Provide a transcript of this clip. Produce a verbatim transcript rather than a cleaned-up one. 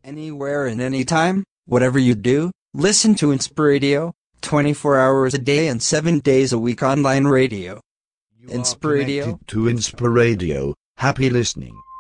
Anywhere and anytime, whatever you do, listen to Inspiradio, twenty-four hours a day and seven days a week online radio. Inspiradio. To Inspiradio. Happy listening.